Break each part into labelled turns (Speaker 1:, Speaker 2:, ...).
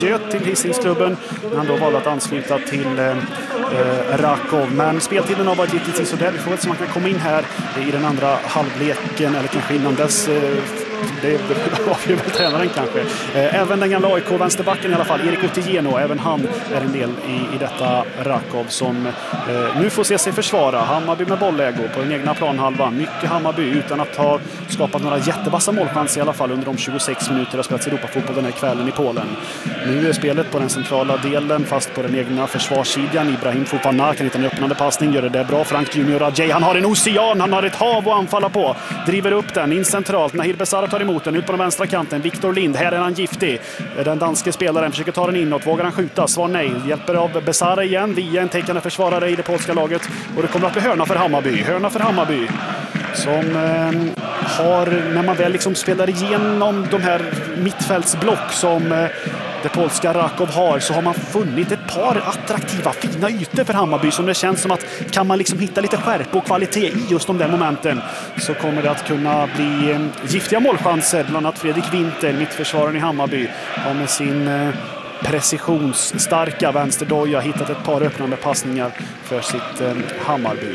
Speaker 1: till Hisingsklubben, men han då valde att ansluta till Rakov. Men speltiden har varit lite så där. Vi får väl se om man kan komma in här i den andra halvleken, eller kanske innan dess. Det var ju väl tränaren kanske. Även den gamla AIK-vänsterbacken i alla fall, Erik Otieno, även han är en del i detta Rakov som nu får se sig försvara. Hammarby med bollägo på den egna planhalvan. Mycket Hammarby utan att ha skapat några jättevassa målchanser i alla fall under de 26 minuter har spelats Europafotboll den här kvällen i Polen. Nu är spelet på den centrala delen, fast på den egna försvarssidan. Ibrahim Fofana kan hitta en öppnande passning, gör det där bra. Frank Junior Rajay, han har en ocean, han har ett hav att anfalla på. Driver upp den in centralt. Nahir Besara tar emot den ut på den vänstra kanten. Viktor Lind, här är han giftig. Den danske spelaren försöker ta den inåt. Vågar han skjuta? Svar nej. Hjälper av Besara igen via en täckande försvarare i det polska laget. Och det kommer att bli hörna för Hammarby. Hörna för Hammarby. Som har, när man väl liksom spelar igenom de här mittfältsblock som det polska Rakov har, så har man funnit ett par attraktiva, fina ytor för Hammarby som det känns som att kan man liksom hitta lite skärpa och kvalitet i just de där momenten, så kommer det att kunna bli giftiga målchanser. Bland annat Fredrik Winter, mittförsvararen i Hammarby, har med sin precisionsstarka vänsterdoja hittat ett par öppnande passningar för sitt Hammarby.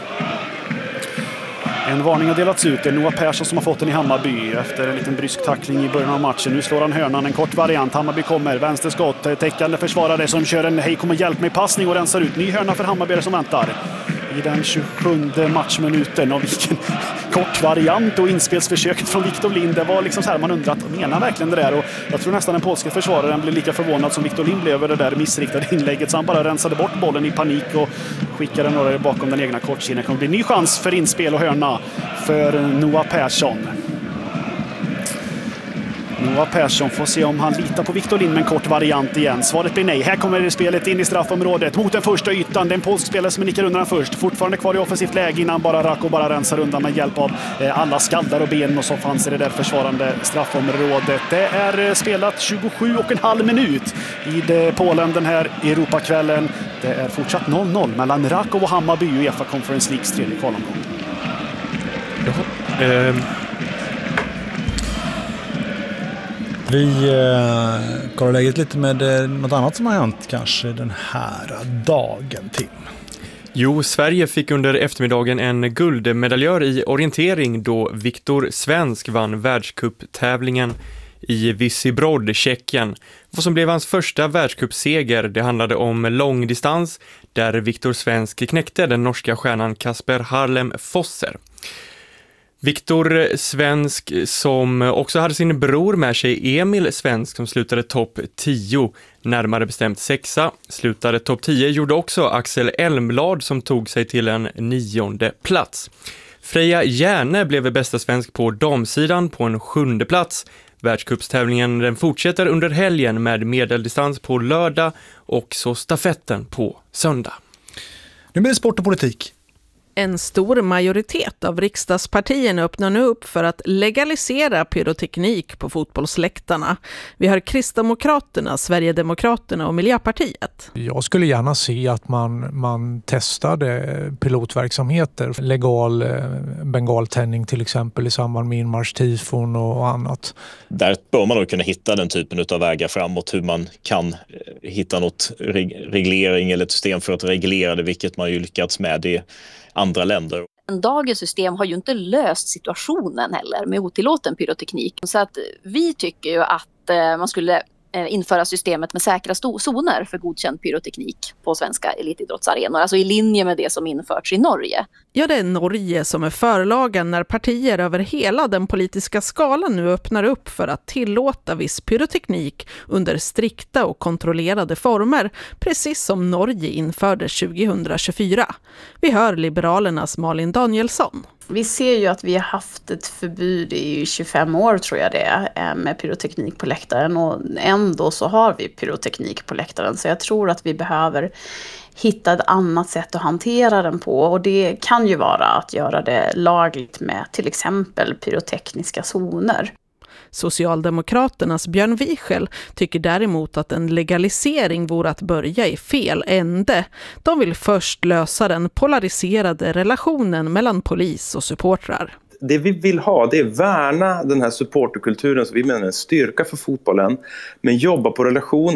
Speaker 1: En varning har delats ut. Det är Noah Persson som har fått den i Hammarby efter en liten brysk tackling i början av matchen. Nu slår han hörnan, en kort variant. Hammarby kommer, vänsterskott, täckande försvarare som kör en hej kom och hjälp mig passning och rensar ut. Ny hörna för Hammarby som väntar i den 27 matchminuten. Och vilken kort variant och inspelsförsöket från Viktor Lind. Det var liksom så här man undrat, menar verkligen det där? Och jag tror nästan den polska försvararen blev lika förvånad som Viktor Lind blev över det där missriktade inlägget. Så han bara rensade bort bollen i panik och skickade några bakom den egna kortsidan. Det kommer bli ny chans för inspel och hörna för Noah Persson. Noah Persson får se om han litar på Viktor Lind med en kort variant igen. Svaret blir nej. Här kommer spelet in i straffområdet mot den första ytan. Det är en polsk spelare som nickar undan först. Fortfarande kvar i offensivt läge innan bara Rakov bara rensar undan med hjälp av alla skallar och ben och så fanns det där försvarande straffområdet. Det är spelat 27,5 minut i Polen den här Europakvällen. Det är fortsatt 0-0 mellan Rakov och Hammarby i UEFA Conference Leagues tredje kvalomgång.
Speaker 2: Vi kollar läget lite med något annat som har hänt kanske den här dagen, Tim.
Speaker 3: Jo, Sverige fick under eftermiddagen en guldmedaljör i orientering då Viktor Svensk vann världscuptävlingen i Visibrod, Tjeckien. Vad som blev hans första världscupseger, det handlade om långdistans där Viktor Svensk knäckte den norska stjärnan Kasper Harlem Fosser. Viktor Svensk, som också hade sin bror med sig, Emil Svensk, som slutade topp 10, närmare bestämt 6:a. Slutade topp 10 gjorde också Axel Elmblad som tog sig till en 9:e plats. Freja Järne blev bästa svensk på damsidan på en 7:e plats. Världscupstävlingen den fortsätter under helgen med medeldistans på lördag och så stafetten på söndag.
Speaker 2: Nu blir det sport och politik.
Speaker 4: En stor majoritet av riksdagspartierna öppnar nu upp för att legalisera pyroteknik på fotbollsläktarna. Vi har Kristdemokraterna, Sverigedemokraterna och Miljöpartiet.
Speaker 5: Jag skulle gärna se att man testade pilotverksamheter. Legal bengaltändning till exempel i samband med inmarschtifon och annat.
Speaker 6: Där bör man nog kunna hitta den typen av vägar framåt, hur man kan hitta något reglering eller ett system för att reglera det, vilket man ju lyckats med i andra länder.
Speaker 7: Dagens system har ju inte löst situationen heller med otillåten pyroteknik. Så att vi tycker ju att man skulle införa systemet med säkra zoner för godkänd pyroteknik på svenska elitidrottsarenor. Alltså i linje med det som införts i Norge.
Speaker 4: Ja, det är Norge som är förlagen när partier över hela den politiska skalan nu öppnar upp för att tillåta viss pyroteknik under strikta och kontrollerade former, precis som Norge införde 2024. Vi hör Liberalernas Malin Danielsson.
Speaker 8: Vi ser ju att vi har haft ett förbud i 25 år tror jag det är med pyroteknik på läktaren, och ändå så har vi pyroteknik på läktaren, så jag tror att vi behöver hitta ett annat sätt att hantera den på, och det kan ju vara att göra det lagligt med till exempel pyrotekniska zoner.
Speaker 4: Socialdemokraternas Björn Wiechel tycker däremot att en legalisering vore att börja i fel ände. De vill först lösa den polariserade relationen mellan polis och supportrar.
Speaker 9: det vi vill ha, det är värna den här supporterkulturen som vi menar är en styrka för fotbollen, men jobba på relation